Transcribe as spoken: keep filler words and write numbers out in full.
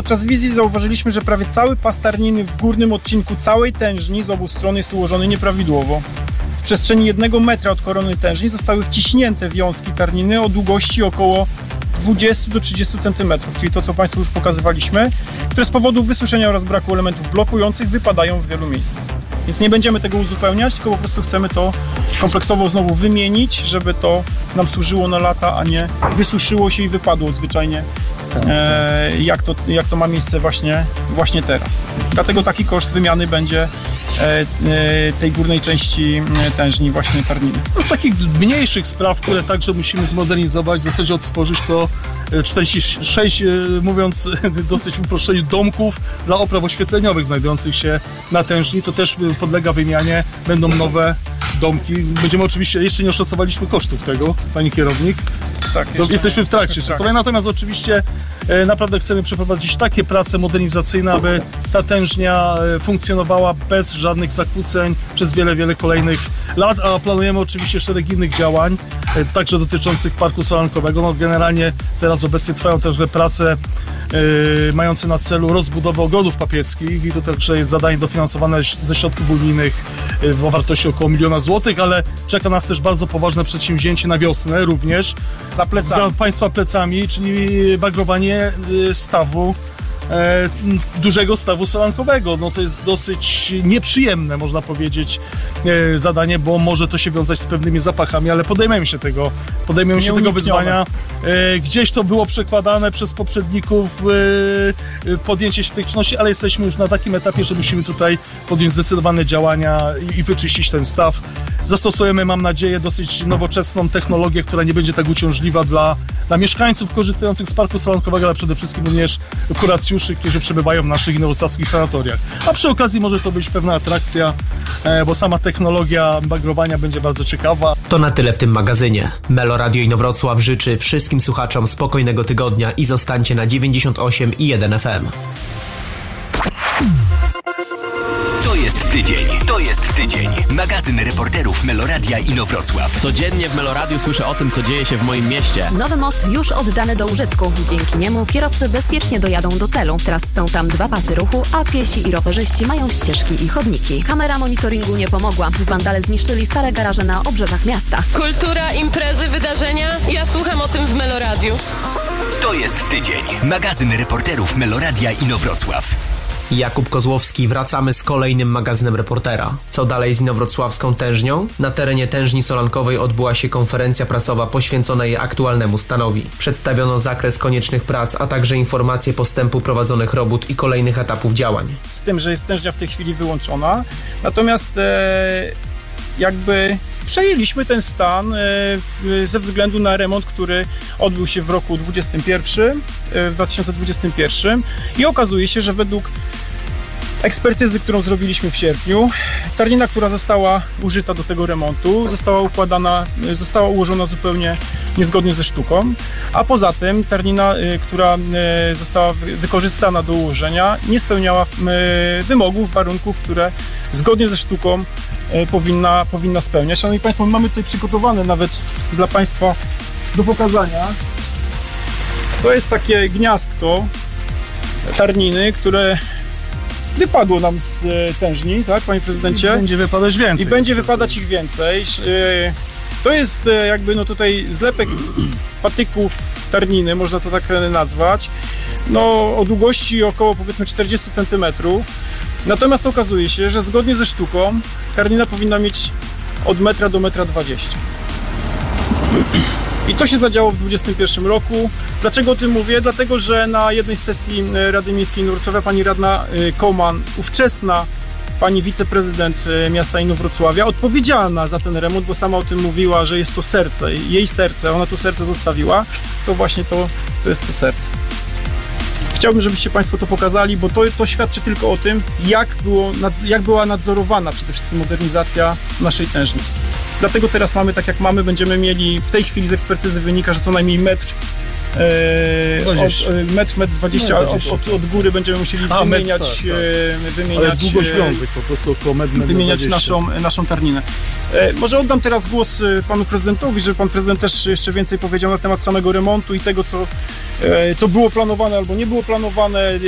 Podczas wizji zauważyliśmy, że prawie cały pas tarniny w górnym odcinku całej tężni z obu stron jest ułożony nieprawidłowo. W przestrzeni jednego metra od korony tężni zostały wciśnięte wiązki tarniny o długości około dwadzieścia do trzydziestu centymetrów, czyli to, co Państwu już pokazywaliśmy, które z powodu wysuszenia oraz braku elementów blokujących wypadają w wielu miejscach. Więc nie będziemy tego uzupełniać, tylko po prostu chcemy to kompleksowo znowu wymienić, żeby to nam służyło na lata, a nie wysuszyło się i wypadło zwyczajnie, e, jak, to, jak to ma miejsce właśnie, właśnie teraz. Dlatego taki koszt wymiany będzie e, e, tej górnej części tężni właśnie tarniny. No z takich mniejszych spraw, które także musimy zmodernizować, w zasadzie odtworzyć to czterdzieści sześć, mówiąc dosyć w uproszczeniu, domków dla opraw oświetleniowych znajdujących się na tężni. To też podlega wymianie, będą nowe domki. Będziemy oczywiście, jeszcze nie oszacowaliśmy kosztów tego, pani kierownik. Tak, jesteśmy w trakcie szacowania, natomiast oczywiście e, naprawdę chcemy przeprowadzić takie prace modernizacyjne, aby ta tężnia e, funkcjonowała bez żadnych zakłóceń przez wiele, wiele kolejnych lat, a planujemy oczywiście szereg innych działań, e, także dotyczących parku solankowego. No, generalnie teraz obecnie trwają też prace e, mające na celu rozbudowę ogrodów papieskich i to także jest zadanie dofinansowane ze środków unijnych e, o wartości około miliona złotych, ale czeka nas też bardzo poważne przedsięwzięcie na wiosnę również. Za plecami. Za Państwa plecami, czyli bagrowanie stawu, e, dużego stawu solankowego. No to jest dosyć nieprzyjemne, można powiedzieć, e, zadanie, bo może to się wiązać z pewnymi zapachami, ale podejmiemy się tego, podejmiemy się tego wyzwania. E, gdzieś to było przekładane przez poprzedników, e, podjęcie się tych czynności, ale jesteśmy już na takim etapie, że musimy tutaj podjąć zdecydowane działania i, i wyczyścić ten staw. Zastosujemy, mam nadzieję, dosyć nowoczesną technologię, która nie będzie tak uciążliwa dla, dla mieszkańców korzystających z parku solankowego, ale przede wszystkim również kuracjuszy, którzy przebywają w naszych inowrocławskich sanatoriach. A przy okazji może to być pewna atrakcja, bo sama technologia bagrowania będzie bardzo ciekawa. To na tyle w tym magazynie. Melo Radio Inowrocław życzy wszystkim słuchaczom spokojnego tygodnia i zostańcie na dziewięćdziesiąt osiem i jeden F M. To jest tydzień, to jest tydzień. Magazyn reporterów Meloradia Inowrocław. Codziennie w Meloradiu słyszę o tym, co dzieje się w moim mieście. Nowy most już oddany do użytku. Dzięki niemu kierowcy bezpiecznie dojadą do celu. Teraz są tam dwa pasy ruchu, a piesi i rowerzyści mają ścieżki i chodniki. Kamera monitoringu nie pomogła. Wandale zniszczyli stare garaże na obrzeżach miasta. Kultura, imprezy, wydarzenia. Ja słucham o tym w Meloradiu. To jest tydzień. Magazyn reporterów Meloradia Inowrocław. Jakub Kozłowski, wracamy z kolejnym magazynem reportera. Co dalej z inowrocławską tężnią? Na terenie tężni solankowej odbyła się konferencja prasowa poświęcona jej aktualnemu stanowi. Przedstawiono zakres koniecznych prac, a także informacje postępu prowadzonych robót i kolejnych etapów działań. Z tym, że jest tężnia w tej chwili wyłączona, natomiast e, jakby przejęliśmy ten stan e, ze względu na remont, który odbył się w roku dwudziestym pierwszym, e, w dwa tysiące dwudziestym pierwszym i okazuje się, że według ekspertyzy, którą zrobiliśmy w sierpniu, tarnina, która została użyta do tego remontu, została układana, została ułożona zupełnie niezgodnie ze sztuką, a poza tym tarnina, która została wykorzystana do ułożenia, nie spełniała wymogów, warunków, które zgodnie ze sztuką powinna, powinna spełniać. Szanowni Państwo, mamy tutaj przygotowane nawet dla Państwa do pokazania. To jest takie gniazdko tarniny, które wypadło nam z tężni, tak, panie prezydencie? Będzie wypadać więcej. I będzie wypadać ich więcej. To jest jakby no tutaj zlepek patyków tarniny, można to tak nazwać, no o długości około powiedzmy czterdzieści centymetrów. Natomiast okazuje się, że zgodnie ze sztuką tarnina powinna mieć od metra do metra dwadzieścia. I to się zadziało w dwudziestym pierwszym roku. Dlaczego o tym mówię? Dlatego, że na jednej z sesji Rady Miejskiej Inowrocławia pani radna Koman, ówczesna pani wiceprezydent miasta Inowrocławia, odpowiedzialna za ten remont, bo sama o tym mówiła, że jest to serce, jej serce, ona to serce zostawiła, to właśnie to, to jest to serce. Chciałbym, żebyście Państwo to pokazali, bo to, to świadczy tylko o tym, jak, było, jak była nadzorowana przede wszystkim modernizacja naszej tężni. Dlatego teraz mamy tak jak mamy, będziemy mieli, w tej chwili z ekspertyzy wynika, że co najmniej metr, e, od, metr, metr dwadzieścia od, od, od góry będziemy musieli A, wymieniać, metr, tak, tak. wymieniać, ale długość wiązek po prostu około metr, metr wymieniać naszą, naszą tarninę. E, może oddam teraz głos panu prezydentowi, żeby pan prezydent też jeszcze więcej powiedział na temat samego remontu i tego, co, e, co było planowane albo nie było planowane.